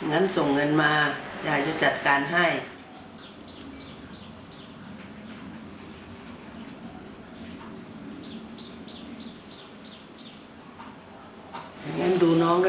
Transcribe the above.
งั้นส่งเงินมายายจะจัดการให้งั้นดูน้องด้วย